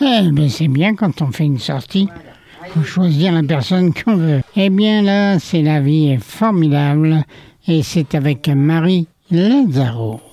Eh bien, c'est bien quand on fait une sortie. Faut choisir la personne qu'on veut. Eh bien là, c'est La vie est formidable et c'est avec Marie Lazzaro.